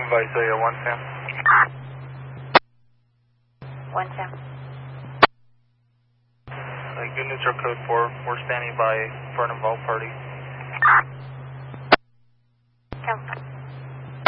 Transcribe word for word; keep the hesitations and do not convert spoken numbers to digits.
Visalia one Sam. one Sam. Uh, good neutral code four. We're standing by for an involved party.